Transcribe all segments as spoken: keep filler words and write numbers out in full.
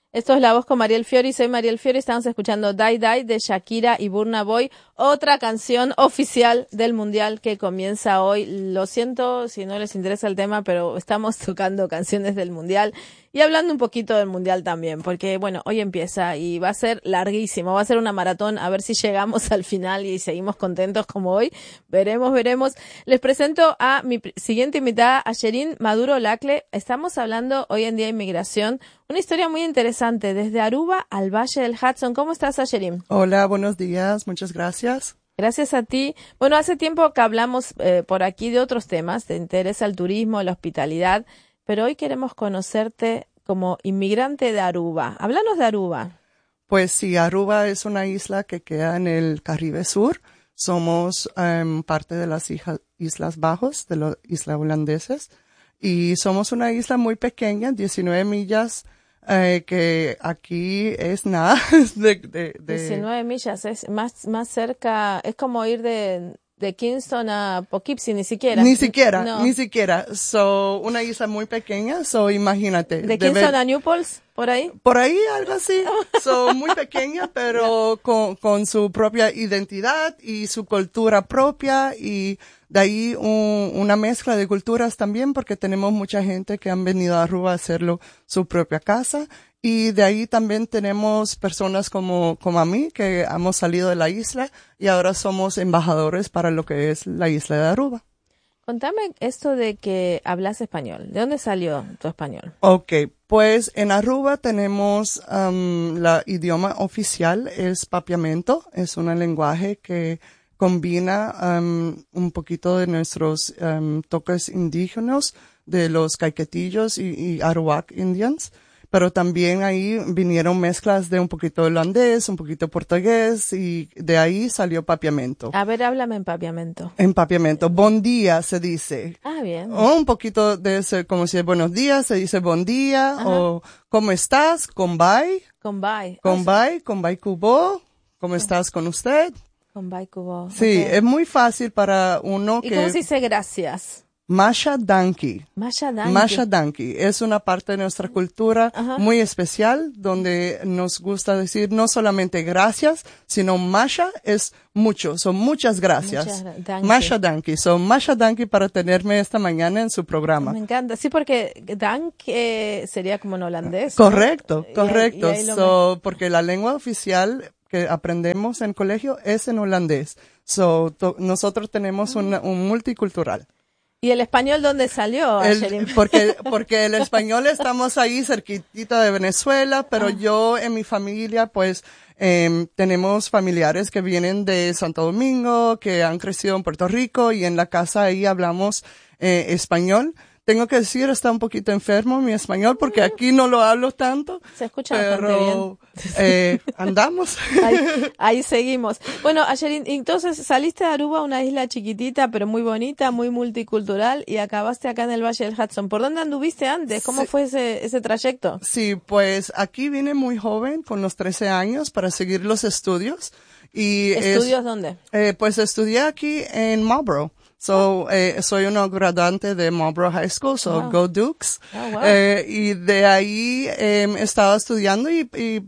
Esto es La Voz con Mariel Fiori, soy Mariel Fiori, estamos escuchando Die Die de Shakira y Burna Boy, otra canción oficial del Mundial que comienza hoy. Lo siento si no les interesa el tema, pero estamos tocando canciones del Mundial y hablando un poquito del Mundial también, porque bueno, hoy empieza y va a ser larguísimo, va a ser una maratón, a ver si llegamos al final y seguimos contentos como hoy. Veremos, veremos. Les presento a mi siguiente invitada, a Sherin Maduro Lacle. Estamos hablando hoy en día de inmigración. Una historia muy interesante, desde Aruba al Valle del Hudson. ¿Cómo estás, Sherin? Hola, buenos días, muchas gracias. Gracias a ti. Bueno, hace tiempo que hablamos eh, por aquí de otros temas, te interesa el turismo, la hospitalidad, pero hoy queremos conocerte como inmigrante de Aruba. Háblanos de Aruba. Pues sí, Aruba es una isla que queda en el Caribe Sur. Somos um, parte de las hija, Islas Bajos, de las islas holandeses. Y somos una isla muy pequeña, diecinueve millas, eh, que aquí es nada. de, de, de... diecinueve millas, es más, más cerca, es como ir de, de Kingston a Poughkeepsie, ni siquiera. Ni siquiera, no. ni siquiera. So, una isla muy pequeña, so imagínate. ¿De Kingston ver... a Newport? ¿Por ahí? Por ahí, algo así. So, muy pequeña, pero con, con su propia identidad y su cultura propia, y de ahí un, una mezcla de culturas también, porque tenemos mucha gente que han venido a Aruba a hacerlo su propia casa. Y de ahí también tenemos personas como, como a mí, que hemos salido de la isla y ahora somos embajadores para lo que es la isla de Aruba. Contame esto de que hablas español. ¿De dónde salió tu español? Okay, pues en Aruba tenemos um, la idioma oficial es papiamento, es un lenguaje que combina um, un poquito de nuestros um, toques indígenas de los caiquetillos y, y Arawak Indians. Pero también ahí vinieron mezclas de un poquito holandés, un poquito portugués, y de ahí salió papiamento. A ver, háblame en papiamento. En papiamento. Bon día se dice. Ah, bien. O un poquito de ese, como si es buenos días, se dice bon día. Ajá. O ¿cómo estás? Combay. Combay. Combay, combay cubo. ¿Cómo estás con usted? Combay cubo. Sí, okay. Es muy fácil para uno ¿Y que... cómo se dice gracias? Masha Danki. Masha Danki. Masha Danki. Es una parte de nuestra cultura Ajá. muy especial donde nos gusta decir no solamente gracias, sino Masha es mucho. Son muchas gracias. Muchas danki. Masha Danki. Son Masha Danki para tenerme esta mañana en su programa. Me encanta. Sí, porque Dank eh, sería como en holandés. Correcto, ¿no? correcto. Y, y so, me... Porque la lengua oficial que aprendemos en colegio es en holandés. So, to, nosotros tenemos una, un multicultural. ¿Y el español dónde salió? El, porque, porque el español estamos ahí cerquitita de Venezuela, pero ah. yo en mi familia pues eh, tenemos familiares que vienen de Santo Domingo, que han crecido en Puerto Rico y en la casa ahí hablamos eh, español. Tengo que decir, está un poquito enfermo mi español porque aquí no lo hablo tanto. Se escucha pero, bastante bien. Eh, andamos. Ahí, ahí seguimos. Bueno, Sherin, entonces saliste de Aruba, una isla chiquitita pero muy bonita, muy multicultural, y acabaste acá en el Valle del Hudson. ¿Por dónde anduviste antes? ¿Cómo sí. fue ese, ese trayecto? Sí, pues aquí vine muy joven, con los trece años, para seguir los estudios. Y ¿Estudios es, dónde? Eh, pues estudié aquí en Marlboro. So, eh, soy una graduante de Marlboro High School, so wow. Go Dukes. Oh, wow. eh, y de ahí eh, estaba estudiando y, y,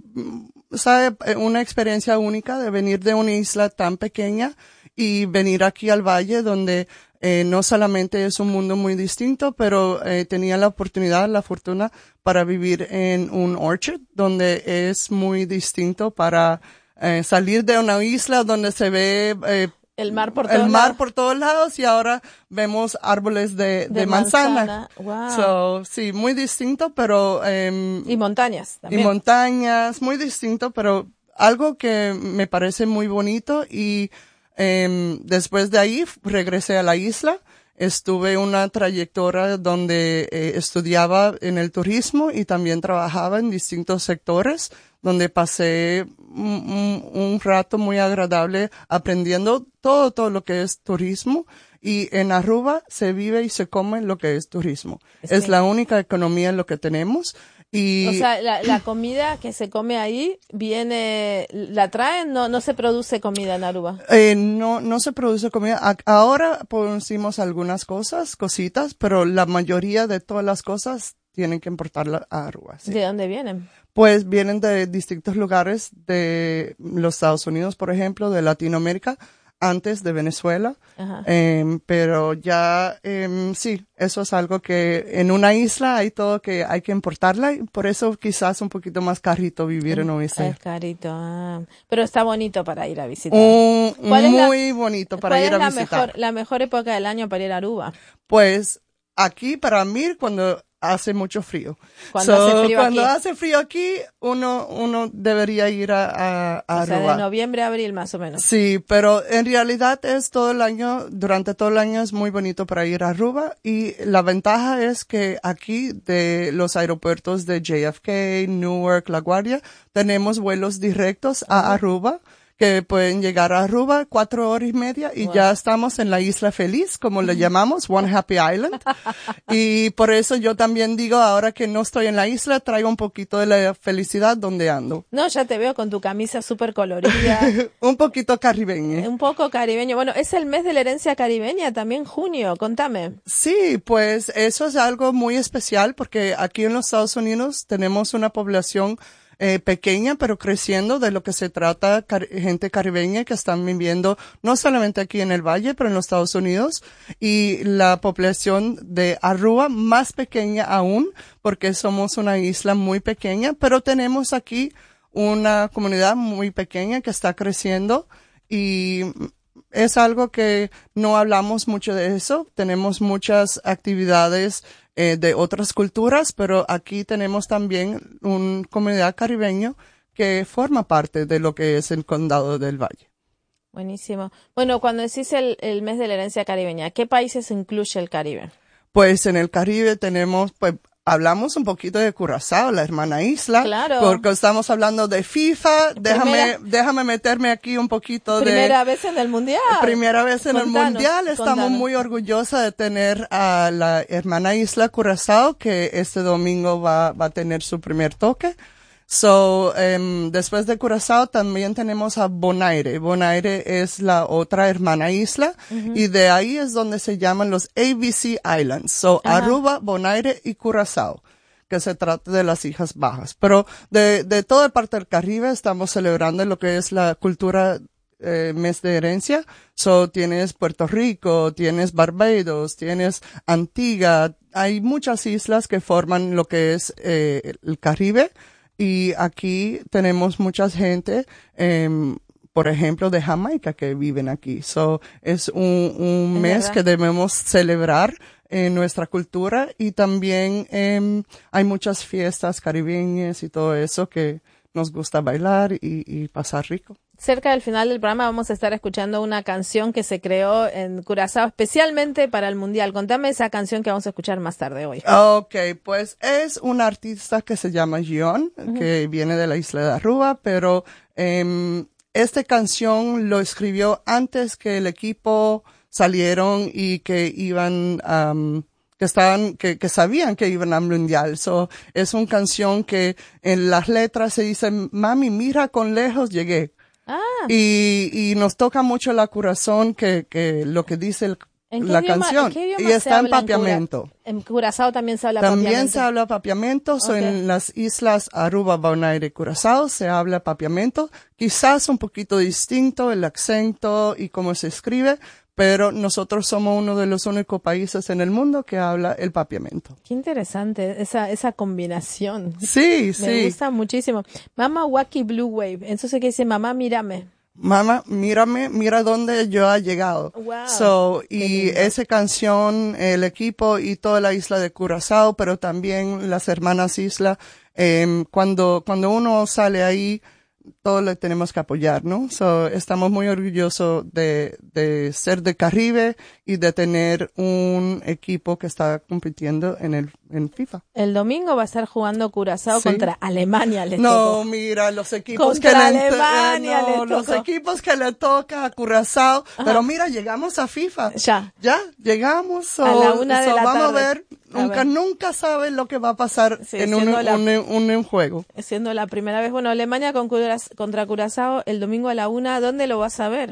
sabe, una experiencia única de venir de una isla tan pequeña y venir aquí al valle donde eh, no solamente es un mundo muy distinto, pero eh, tenía la oportunidad, la fortuna para vivir en un orchard donde es muy distinto para eh, salir de una isla donde se ve eh, El mar por todos El mar lados. por todos lados y ahora vemos árboles de, de, de manzana. manzana. Wow. So, sí, muy distinto, pero... Um, y montañas también. Y montañas, muy distinto, pero algo que me parece muy bonito. Y um, después de ahí regresé a la isla. Estuve una trayectoria donde eh, estudiaba en el turismo y también trabajaba en distintos sectores, donde pasé un, un, un rato muy agradable aprendiendo todo, todo lo que es turismo. Y en Aruba se vive y se come lo que es turismo. Es, es la única economía en lo que tenemos. Y o sea, la, la comida que se come ahí viene, la traen, no, no se produce comida en Aruba. Eh, no, no se produce comida. A, ahora producimos algunas cosas, cositas, pero la mayoría de todas las cosas tienen que importarla a Aruba. Sí. ¿De dónde vienen? Pues vienen de distintos lugares de los Estados Unidos, por ejemplo, de Latinoamérica, antes de Venezuela. Ajá. Eh, pero ya, eh, sí, eso es algo que en una isla hay todo que hay que importarla y por eso quizás un poquito más carito vivir en Nueva Isla. Es carito, ah. Pero está bonito para ir a visitar. Un, ¿Cuál es muy la, bonito para ¿cuál ir es a la visitar. Mejor, la mejor época del año para ir a Aruba? Pues aquí para mí cuando hace mucho frío. Cuando So, hace frío cuando aquí. hace frío aquí, uno, uno debería ir a, a, a O sea, Aruba. de noviembre a abril más o menos. Sí, pero en realidad es todo el año, durante todo el año es muy bonito para ir a Aruba y la ventaja es que aquí de los aeropuertos de J F K, Newark, LaGuardia, tenemos vuelos directos a Uh-huh. Aruba que pueden llegar a Aruba cuatro horas y media y Wow. ya estamos en la isla feliz, como le llamamos, One Happy Island. Y por eso yo también digo, ahora que no estoy en la isla, traigo un poquito de la felicidad donde ando. No, ya te veo con tu camisa súper colorida. Un poquito caribeño. Un poco caribeño. Bueno, es el mes de la herencia caribeña, también junio. Contame. Sí, pues eso es algo muy especial porque aquí en los Estados Unidos tenemos una población eh, pequeña pero creciendo de lo que se trata car- gente caribeña que están viviendo no solamente aquí en el Valle pero en los Estados Unidos y la población de Aruba más pequeña aún porque somos una isla muy pequeña pero tenemos aquí una comunidad muy pequeña que está creciendo y es algo que no hablamos mucho de eso. Tenemos muchas actividades eh, de otras culturas, pero aquí tenemos también una comunidad caribeña que forma parte de lo que es el Condado del Valle. Buenísimo. Bueno, cuando decís el, el mes de la herencia caribeña, ¿qué países incluye el Caribe? Pues en el Caribe tenemos, pues, hablamos un poquito de Curazao, la hermana isla. Claro. Porque estamos hablando de FIFA. Déjame, Primera- déjame meterme aquí un poquito de... Primera vez en el Mundial. Primera vez en Contanos, el Mundial. Estamos contanos. muy orgullosas de tener a la hermana isla Curazao, que este domingo va, va a tener su primer toque. So, um, después de Curazao también tenemos a Bonaire. Bonaire es la otra hermana isla uh-huh. y de ahí es donde se llaman los A B C Islands. So, Ajá. Aruba, Bonaire y Curazao, que se trata de las Hijas Bajas. Pero de, de toda parte del Caribe estamos celebrando lo que es la cultura eh, mes de herencia. So, tienes Puerto Rico, tienes Barbados, tienes Antigua. Hay muchas islas que forman lo que es eh, el Caribe. Y aquí tenemos mucha gente, eh, por ejemplo, de Jamaica que viven aquí. So, es un, un Es mes verdad. que debemos celebrar en nuestra cultura y también eh, hay muchas fiestas caribeñas y todo eso que nos gusta bailar y, y pasar rico. Cerca del final del programa vamos a estar escuchando una canción que se creó en Curazao especialmente para el Mundial. Contame esa canción que vamos a escuchar más tarde hoy. Okay, pues es un artista que se llama Gion, uh-huh. que viene de la isla de Aruba, pero eh, esta canción lo escribió antes que el equipo salieron y que iban um, que estaban, que, que sabían que iban al mundial. So, es una canción que en las letras se dice, mami, mira con lejos llegué. Ah. Y, y nos toca mucho el corazón que, que lo que dice el, ¿En la idioma, canción. ¿en qué idioma Y se está en habla papiamento. Cura, en Curazao también se habla También papiamento. se habla papiamento. So Okay. en las islas Aruba, Bonaire y Curazao se habla papiamento. Quizás un poquito distinto el acento y cómo se escribe, pero nosotros somos uno de los únicos países en el mundo que habla el papiamento. Qué interesante esa esa combinación. Sí, Me sí. Me gusta muchísimo. Mama Wacky Blue Wave. Entonces, ¿qué dice? Mamá, mírame. Mamá, mírame, mira dónde yo he llegado. Wow, so, y esa canción, el equipo y toda la isla de Curazao, pero también las hermanas isla, eh, cuando, cuando uno sale ahí, todos le tenemos que apoyar, ¿no? So, estamos muy orgullosos de, de ser de Caribe y de tener un equipo que está compitiendo en el, en FIFA. El domingo va a estar jugando Curazao sí. contra Alemania, le No, tocó. mira, los equipos contra que Alemania le, eh, no, le los tocó. equipos que le toca a Curazao, Ajá. pero mira, llegamos a FIFA. Ya. Ya, llegamos. So, a la una de so, la vamos tarde. a ver. A Nunca, ver. nunca sabes lo que va a pasar Sí, en un, la, un, un, un juego. Siendo la primera vez, bueno, Alemania con Curaz, contra Curazao el domingo a la una, ¿dónde lo vas a ver?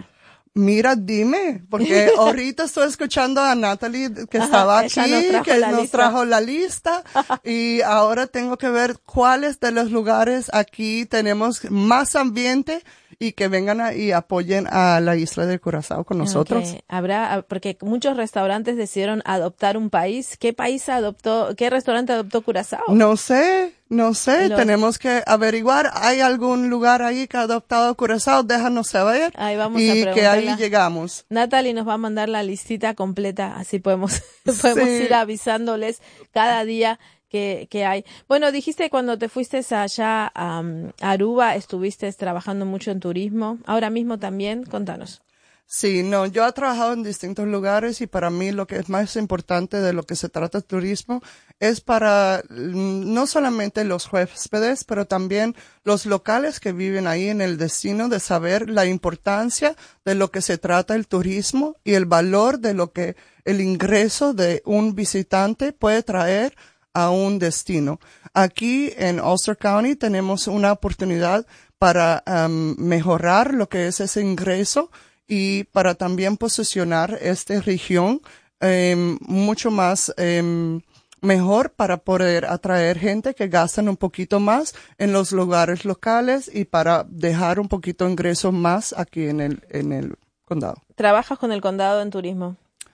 Mira, dime, porque ahorita estoy escuchando a Natalie que Ajá, estaba ella aquí, nos trajo que la nos lista. trajo la lista y ahora tengo que ver cuáles de los lugares aquí tenemos más ambiente y que vengan a- y apoyen a la isla de Curazao con nosotros. Okay. Habrá, porque muchos restaurantes decidieron adoptar un país. ¿Qué país adoptó, qué restaurante adoptó Curazao? No sé, no sé, Los- tenemos que averiguar. ¿Hay algún lugar ahí que ha adoptado Curazao? Déjanos saber Ahí vamos a y que ahí preguntarla. llegamos. Natalie nos va a mandar la listita completa, así podemos, podemos Sí. ir avisándoles cada día que, que hay. Bueno, dijiste cuando te fuiste allá a um, Aruba, estuviste trabajando mucho en turismo. Ahora mismo también, contanos. Sí, no, yo he trabajado en distintos lugares y para mí lo que es más importante de lo que se trata el turismo es para mm, no solamente los huéspedes, pero también los locales que viven ahí en el destino de saber la importancia de lo que se trata el turismo y el valor de lo que el ingreso de un visitante puede traer a un destino. Aquí en Ulster County tenemos una oportunidad para um, mejorar lo que es ese ingreso y para también posicionar esta región eh, mucho más eh, mejor para poder atraer gente que gastan un poquito más en los lugares locales y para dejar un poquito de ingreso más aquí en el, en el condado. ¿Trabajas con el condado en turismo?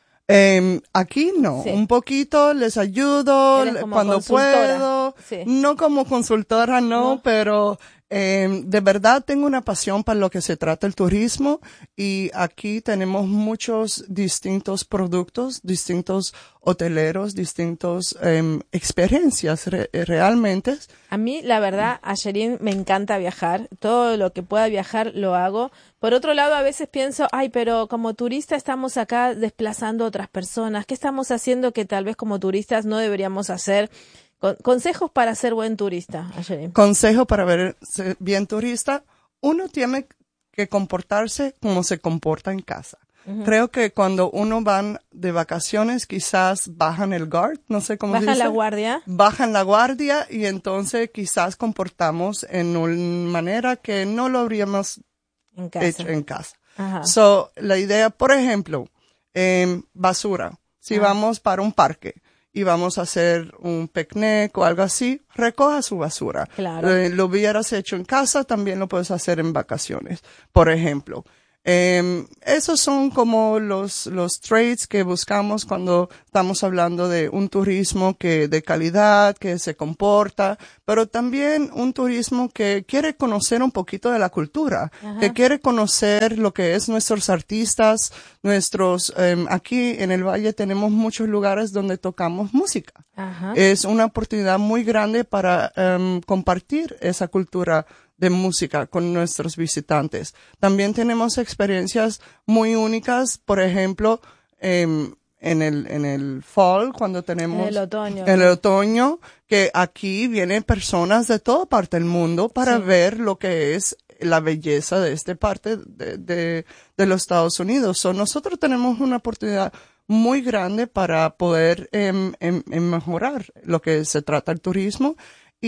Eh, aquí no, Sí. un poquito les ayudo Eres como cuando consultora. puedo, Sí. no como consultora, no, No. pero eh, de verdad tengo una pasión para lo que se trata el turismo y aquí tenemos muchos distintos productos, distintos hoteleros, distintos eh, experiencias re- realmente. A mí, la verdad, a Sherin me encanta viajar. Todo lo que pueda viajar lo hago. Por otro lado, a veces pienso, ay, pero como turista estamos acá desplazando a otras personas. ¿Qué estamos haciendo que tal vez como turistas no deberíamos hacer? Con- consejos para ser buen turista, Sherin. Consejo para ver ser bien turista, uno tiene que comportarse como se comporta en casa. Ujú. Creo que cuando uno van de vacaciones, quizás bajan el guard, no sé cómo se Baja dice. la guardia. Bajan la guardia y entonces quizás comportamos en una manera que no lo habríamos En casa. hecho en casa. Ajá. So, la idea, por ejemplo, em, basura. Si Ah. vamos para un parque y vamos a hacer un picnic o algo así, recoja su basura. Claro. Eh, lo hubieras hecho en casa, también lo puedes hacer en vacaciones, por ejemplo. Eh, esos son como los, los traits que buscamos cuando estamos hablando de un turismo que de calidad, que se comporta, pero también un turismo que quiere conocer un poquito de la cultura, Ajá. que quiere conocer lo que es nuestros artistas, nuestros, eh, aquí en el Valle tenemos muchos lugares donde tocamos música. Ajá. Es una oportunidad muy grande para um, compartir esa cultura de música con nuestros visitantes. También tenemos experiencias muy únicas, por ejemplo, eh, en el en el fall, cuando tenemos En el otoño. en el otoño, que aquí vienen personas de toda parte del mundo para Sí. ver lo que es la belleza de esta parte de, de, de los Estados Unidos. So, nosotros tenemos una oportunidad muy grande para poder em, em, em, mejorar lo que se trata el turismo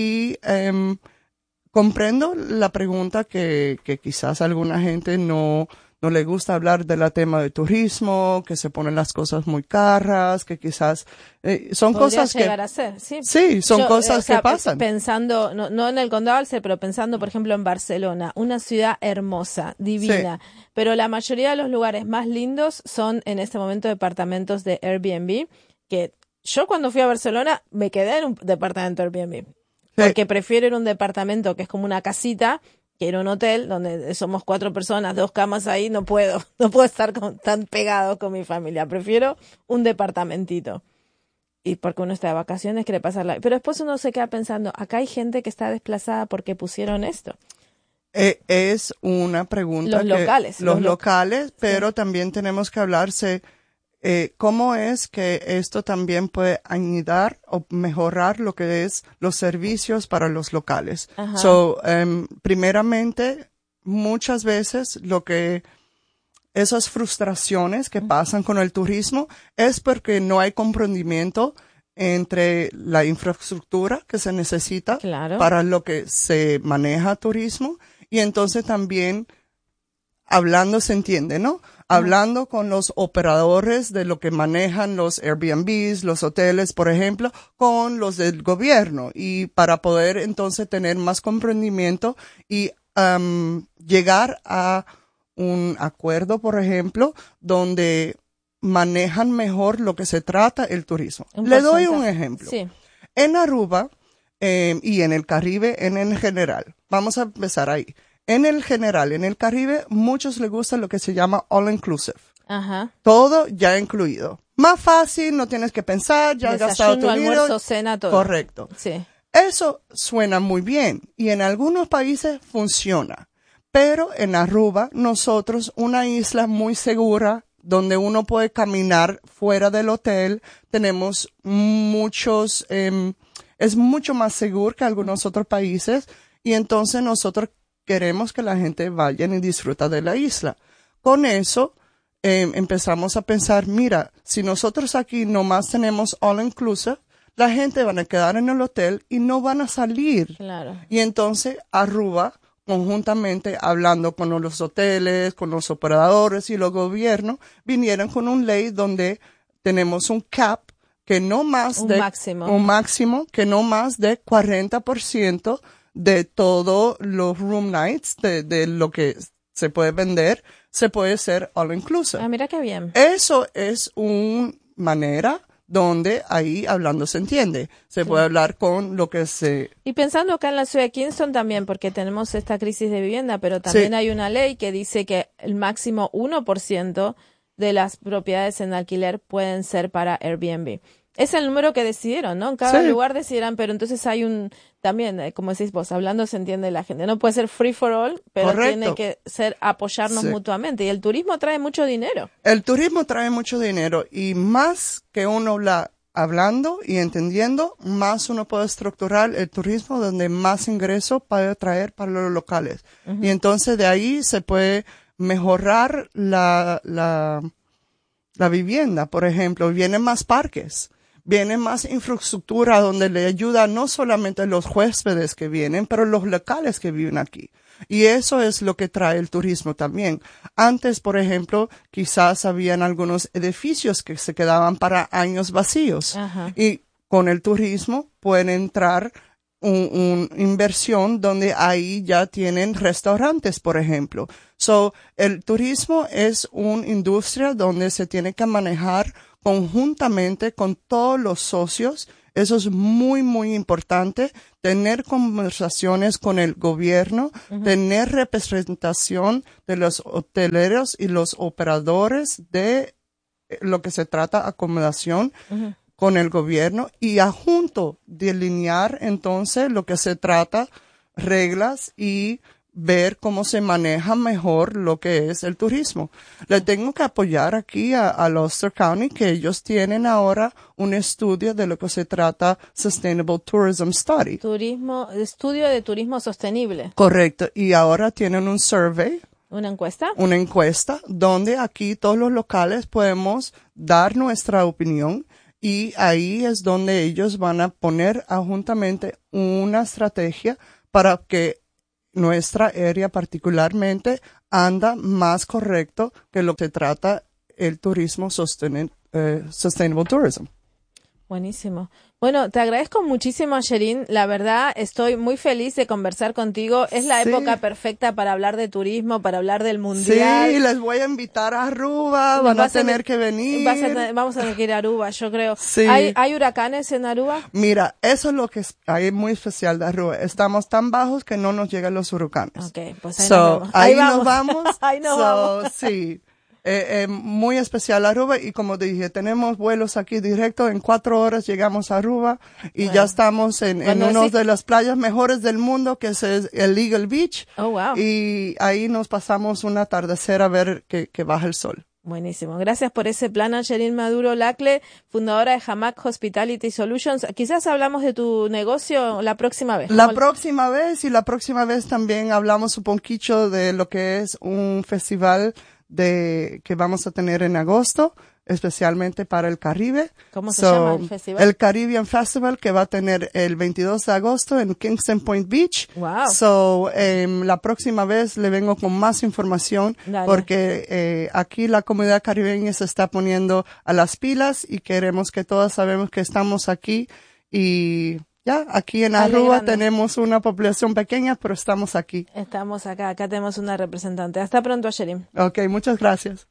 y em, comprendo la pregunta que, que quizás a alguna gente no, no le gusta hablar del tema de turismo, que se ponen las cosas muy caras, que quizás eh, son Podría cosas llegar que... a ser, sí. Sí, son Yo, eh, cosas o sea, que pasan. Pensando, no, no en el condado Alce, pero pensando, por ejemplo, en Barcelona, una ciudad hermosa, divina, pero la mayoría de los lugares más lindos son en este momento departamentos de Airbnb, que yo cuando fui a Barcelona me quedé en un departamento de Airbnb, porque prefiero ir a un departamento que es como una casita que ir a un hotel donde somos cuatro personas, dos camas ahí, no puedo, no puedo estar con, tan pegado con mi familia, prefiero un departamentito. Y porque uno está de vacaciones, quiere pasarla. Pero después uno se queda pensando, acá hay gente que está desplazada porque pusieron esto. Eh, es una pregunta Los que locales, los, los lo- locales, pero también tenemos que hablarse eh, cómo es que esto también puede ayudar o mejorar lo que es los servicios para los locales. Ajá. So, em, primeramente, muchas veces lo que esas frustraciones que pasan con el turismo es porque no hay comprendimiento entre la infraestructura que se necesita Claro. para lo que se maneja turismo y entonces también hablando se entiende, ¿no? Hablando con los operadores de lo que manejan los Airbnbs, los hoteles, por ejemplo, con los del gobierno, y para poder entonces tener más comprendimiento y um, llegar a un acuerdo, por ejemplo, donde manejan mejor lo que se trata el turismo. Le doy un ejemplo. Sí. En Aruba eh, y en el Caribe en el general, vamos a empezar ahí. En el general, en el Caribe, muchos les gusta lo que se llama all inclusive. Ajá. Todo ya incluido. Más fácil, no tienes que pensar, ya has gastado tu dinero. Almuerzo, cena, todo. Correcto. Sí. Eso suena muy bien y en algunos países funciona. Pero en Aruba, nosotros, una isla muy segura, donde uno puede caminar fuera del hotel, tenemos muchos, eh, es mucho más seguro que algunos otros países, y entonces nosotros queremos que la gente vaya y disfruta de la isla. Con eso, eh, empezamos a pensar, mira, si nosotros aquí nomás tenemos all inclusive, la gente van a quedar en el hotel y no van a salir. Claro. Y entonces Aruba, conjuntamente hablando con los hoteles, con los operadores y los gobiernos, vinieron con una ley donde tenemos un cap que no más un de máximo. un máximo que no más de cuarenta por ciento de todos los room nights, de, de lo que se puede vender, se puede ser all inclusive. Ah, mira qué bien. Eso es una manera donde ahí hablando se entiende. Se Sí. puede hablar con lo que se... Y pensando acá en la ciudad de Kingston también, porque tenemos esta crisis de vivienda, pero también Sí. hay una ley que dice que el máximo uno por ciento de las propiedades en alquiler pueden ser para Airbnb. Es el número que decidieron, ¿no? En cada Sí. lugar decidieran, pero entonces hay un, también, eh, como decís vos, hablando se entiende la gente. No puede ser free for all, pero Correcto. tiene que ser apoyarnos Sí. mutuamente. Y el turismo trae mucho dinero. El turismo trae mucho dinero y más que uno habla hablando y entendiendo, más uno puede estructurar el turismo donde más ingreso puede traer para los locales. Uh-huh. Y entonces de ahí se puede mejorar la, la, la vivienda. Por ejemplo, vienen más parques. Viene más infraestructura donde le ayuda no solamente a los huéspedes que vienen, pero los locales que viven aquí. Y eso es lo que trae el turismo también. Antes, por ejemplo, quizás habían algunos edificios que se quedaban para años vacíos. Ajá. Y con el turismo pueden entrar un, un inversión donde ahí ya tienen restaurantes, por ejemplo. So, el turismo es una industria donde se tiene que manejar conjuntamente con todos los socios. Eso es muy, muy importante, tener conversaciones con el gobierno, uh-huh. tener representación de los hoteleros y los operadores de lo que se trata acomodación uh-huh. con el gobierno, y a junto delinear entonces lo que se trata, reglas, y ver cómo se maneja mejor lo que es el turismo. Le tengo que apoyar aquí a, a Ulster County, que ellos tienen ahora un estudio de lo que se trata Sustainable Tourism Study. Turismo, estudio de turismo sostenible. Correcto. Y ahora tienen un survey. ¿Una encuesta? Una encuesta donde aquí todos los locales podemos dar nuestra opinión, y ahí es donde ellos van a poner juntamente una estrategia para que nuestra área particularmente anda más correcto que lo que se trata el turismo sostenible, eh, sustainable tourism. Buenísimo. Bueno, te agradezco muchísimo, Sherin. La verdad, estoy muy feliz de conversar contigo. Es la sí. época perfecta para hablar de turismo, para hablar del mundial. Sí, les voy a invitar a Aruba, van a tener a, que venir. Vas a tener, vamos a tener que ir a Aruba, yo creo. Sí. ¿Hay, ¿Hay huracanes en Aruba? Mira, eso es lo que es, hay muy especial de Aruba. Estamos tan bajos que no nos llegan los huracanes. Okay, pues ahí so, nos vamos. Ahí, ahí nos vamos. vamos. ahí nos so, vamos. Sí. Eh, eh, muy especial Aruba, y como te dije, tenemos vuelos aquí directos. En cuatro horas llegamos a Aruba y bueno, ya estamos en, en una sí. de las playas mejores del mundo, que es el Eagle Beach. Oh, wow. Y ahí nos pasamos un atardecer a ver que, que baja el sol. Buenísimo. Gracias por ese plan, Sherin Maduro Lacle, fundadora de Hamac Hospitality Solutions. Quizás hablamos de tu negocio la próxima vez. La próxima vez, y la próxima vez también hablamos un poquito de lo que es un festival de que vamos a tener en agosto, especialmente para el Caribe. ¿Cómo se So, llama el festival? El Caribbean Festival, que va a tener el veintidós de agosto en Kingston Point Beach. Wow. So, eh, la próxima vez le vengo con más información. Dale. Porque eh, aquí la comunidad caribeña se está poniendo a las pilas y queremos que todos sabemos que estamos aquí y ya, aquí en Aruba tenemos una población pequeña, pero estamos aquí. Estamos acá, acá tenemos una representante. Hasta pronto, Sherim. Ok, muchas gracias.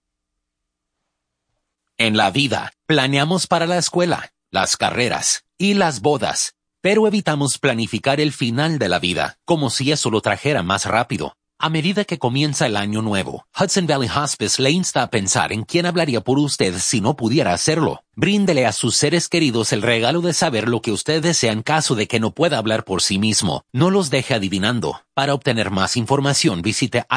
En la vida, planeamos para la escuela, las carreras y las bodas, pero evitamos planificar el final de la vida, como si eso lo trajera más rápido. A medida que comienza el año nuevo, Hudson Valley Hospice le insta a pensar en quién hablaría por usted si no pudiera hacerlo. Bríndele a sus seres queridos el regalo de saber lo que usted desea en caso de que no pueda hablar por sí mismo. No los deje adivinando. Para obtener más información, visite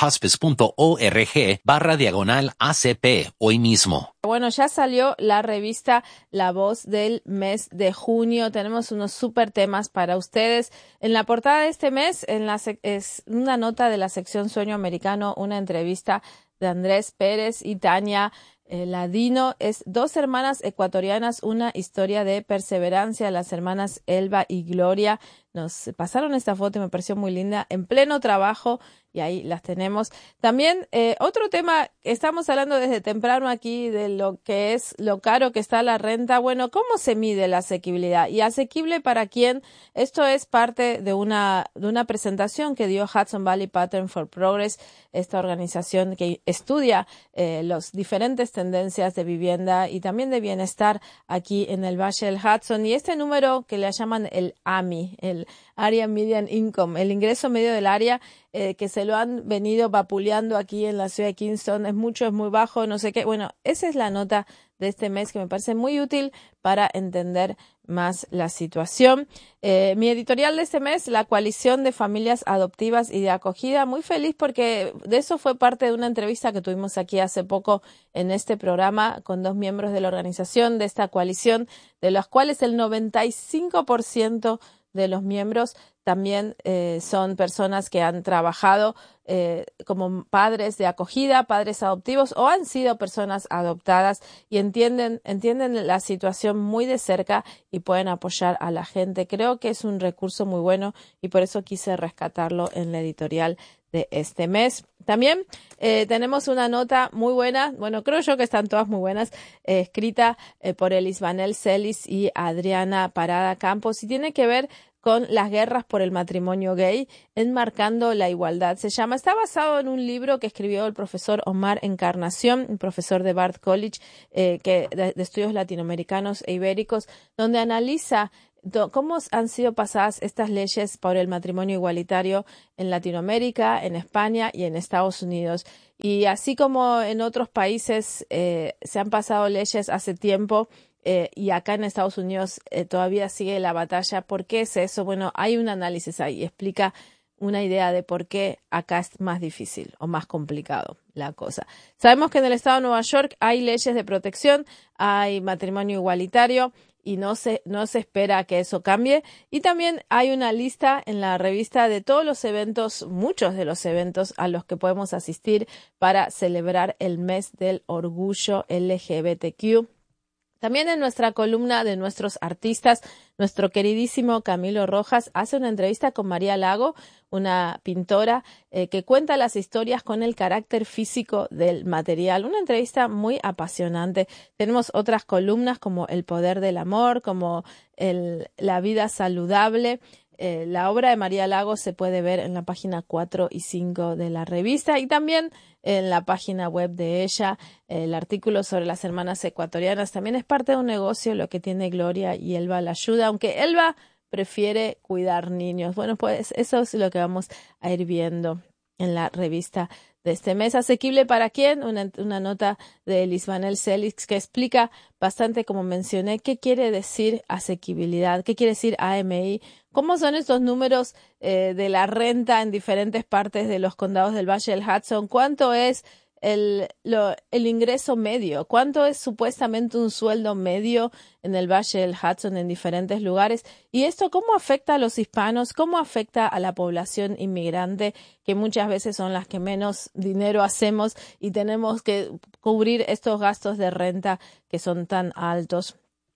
hvhospice.org barra diagonal ACP hoy mismo. Bueno, ya salió la revista La Voz del mes de junio. Tenemos unos súper temas para ustedes. En la portada de este mes, en la es una nota de la sección Sueño Americano, una entrevista de Andrés Pérez y Tania eh, Ladino. Es dos hermanas ecuatorianas, una historia de perseverancia. Las hermanas Elba y Gloria nos pasaron esta foto y me pareció muy linda, en pleno trabajo, y ahí las tenemos. También eh, otro tema, estamos hablando desde temprano aquí de lo que es lo caro que está la renta. Bueno, ¿cómo se mide la asequibilidad? ¿Y asequible para quién? Esto es parte de una, de una presentación que dio Hudson Valley Pattern for Progress, esta organización que estudia eh, las diferentes tendencias de vivienda y también de bienestar aquí en el Valle del Hudson. Y este número que le llaman el A M I, el Area Median Income, el ingreso medio del área, eh, que se lo han venido vapuleando aquí en la ciudad de Kingston, es mucho, es muy bajo, no sé qué. Bueno, esa es la nota de este mes que me parece muy útil para entender más la situación. Eh, mi editorial de este mes, la coalición de familias adoptivas y de acogida, muy feliz porque de eso fue parte de una entrevista que tuvimos aquí hace poco en este programa con dos miembros de la organización de esta coalición, de los cuales el noventa y cinco por ciento de los miembros también eh, son personas que han trabajado eh, como padres de acogida, padres adoptivos o han sido personas adoptadas y entienden, entienden la situación muy de cerca y pueden apoyar a la gente. Creo que es un recurso muy bueno y por eso quise rescatarlo en la editorial de este mes. También eh, tenemos una nota muy buena, bueno, creo yo que están todas muy buenas, eh, escrita eh, por Elisbanel Celis y Adriana Parada Campos y tiene que ver con las guerras por el matrimonio gay, enmarcando la igualdad. Se llama, está basado en un libro que escribió el profesor Omar Encarnación, un profesor de Bard College, eh, que, de, de estudios latinoamericanos e ibéricos, donde analiza cómo han sido pasadas estas leyes por el matrimonio igualitario en Latinoamérica, en España y en Estados Unidos. Y así como en otros países eh, se han pasado leyes hace tiempo, Eh, y acá en Estados Unidos eh, todavía sigue la batalla. ¿Por qué es eso? Bueno, hay un análisis ahí, explica una idea de por qué acá es más difícil o más complicado la cosa. Sabemos que en el estado de Nueva York hay leyes de protección, hay matrimonio igualitario y no se, no se espera que eso cambie. Y también hay una lista en la revista de todos los eventos, muchos de los eventos a los que podemos asistir para celebrar el mes del orgullo L G B T Q. También en nuestra columna de nuestros artistas, nuestro queridísimo Camilo Rojas hace una entrevista con María Lago, una pintora eh, que cuenta las historias con el carácter físico del material. Una entrevista muy apasionante. Tenemos otras columnas como El poder del amor, como el, La vida saludable. Eh, la obra de María Lago se puede ver en la página cuatro y cinco de la revista y también en la página web de ella. El artículo sobre las hermanas ecuatorianas también es parte de un negocio, lo que tiene Gloria y Elba la ayuda, aunque Elba prefiere cuidar niños. Bueno, pues eso es lo que vamos a ir viendo en la revista de este mes. ¿Asequible para quién? Una, una nota de Elisbanel Celis que explica bastante, como mencioné, qué quiere decir asequibilidad, qué quiere decir A M I, cómo son estos números eh, de la renta en diferentes partes de los condados del Valle del Hudson, cuánto es el, lo, el ingreso medio. ¿Cuánto es supuestamente un sueldo medio en el Valle del Hudson en diferentes lugares? Y esto, ¿cómo afecta a los hispanos? ¿Cómo afecta a la población inmigrante, que muchas veces son las que menos dinero hacemos y tenemos que cubrir estos gastos de renta que son tan altos?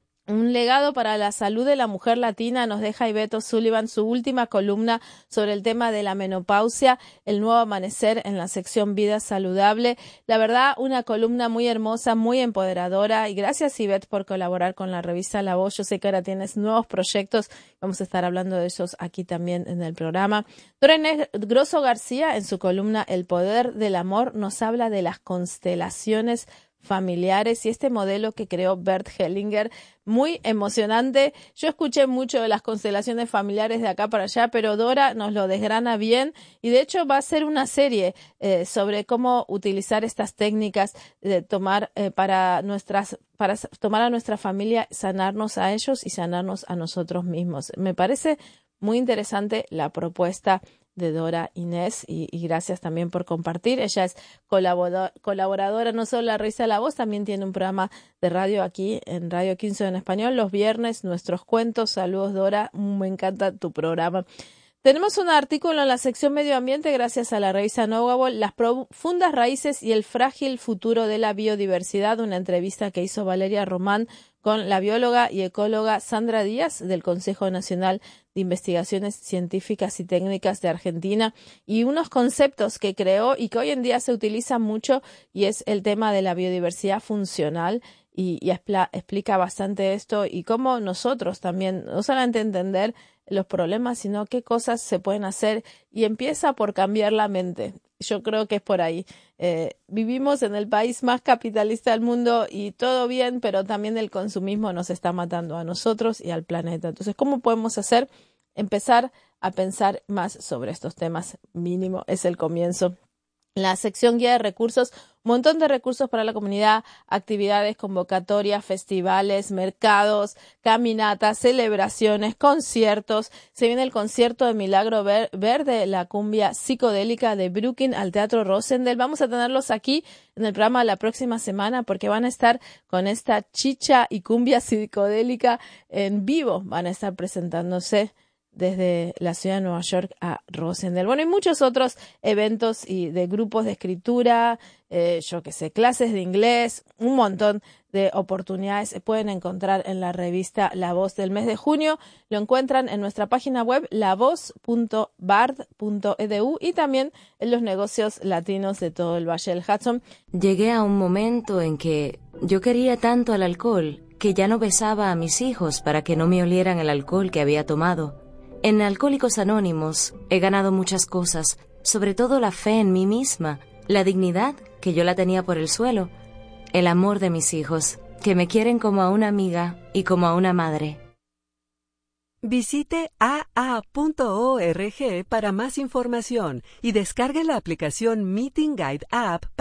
Un legado para la salud de la mujer latina nos deja Yvette O'Sullivan, su última columna sobre el tema de la menopausia, el nuevo amanecer, en la sección Vida Saludable. La verdad, una columna muy hermosa, muy empoderadora, y gracias, Yvette, por colaborar con la revista La Voz. Yo sé que ahora tienes nuevos proyectos, vamos a estar hablando de esos aquí también en el programa. Dora Inés Grosso García, en su columna El Poder del Amor, nos habla de las constelaciones familiares y este modelo que creó Bert Hellinger, muy emocionante. Yo escuché mucho de las constelaciones familiares de acá para allá, pero Dora nos lo desgrana bien, y de hecho va a ser una serie eh, sobre cómo utilizar estas técnicas de tomar eh, para nuestras para tomar a nuestra familia, sanarnos a ellos y sanarnos a nosotros mismos. Me parece muy interesante la propuesta de Dora Inés, y, y gracias también por compartir. Ella es colaborador, colaboradora no solo de la revista La Voz, también tiene un programa de radio aquí en Radio quince en español los viernes, Nuestros Cuentos. Saludos, Dora, me encanta tu programa. Tenemos un artículo en la sección Medio Ambiente gracias a la revista Knowable, las profundas raíces y el frágil futuro de la biodiversidad, una entrevista que hizo Valeria Román con la bióloga y ecóloga Sandra Díaz del Consejo Nacional de Investigaciones Científicas y Técnicas de Argentina, y unos conceptos que creó y que hoy en día se utilizan mucho, y es el tema de la biodiversidad funcional. Y, y expla, explica bastante esto y cómo nosotros también, no solamente entender los problemas, sino qué cosas se pueden hacer, y empieza por cambiar la mente. Yo creo que es por ahí. Eh, vivimos en el país más capitalista del mundo y todo bien, pero también el consumismo nos está matando a nosotros y al planeta. Entonces, ¿cómo podemos hacer? Empezar a pensar más sobre estos temas. Mínimo es el comienzo. La sección guía de recursos, un montón de recursos para la comunidad, actividades, convocatorias, festivales, mercados, caminatas, celebraciones, conciertos. Se viene el concierto de Milagro Verde, la cumbia psicodélica de Brooklyn, al Teatro Rosendale. Vamos a tenerlos aquí en el programa la próxima semana porque van a estar con esta chicha y cumbia psicodélica en vivo. Van a estar presentándose desde la ciudad de Nueva York a Rosendale. Bueno, y muchos otros eventos y de grupos de escritura, eh, yo qué sé, clases de inglés, un montón de oportunidades se pueden encontrar en la revista La Voz del mes de junio. Lo encuentran en nuestra página web la voz punto bard punto e d u y también en los negocios latinos de todo el Valle del Hudson. Llegué a un momento en que yo quería tanto el alcohol que ya no besaba a mis hijos para que no me olieran el alcohol que había tomado. En Alcohólicos Anónimos he ganado muchas cosas, sobre todo la fe en mí misma, la dignidad, que yo la tenía por el suelo, el amor de mis hijos, que me quieren como a una amiga y como a una madre. Visite a a punto org para más información y descargue la aplicación Meeting Guide App para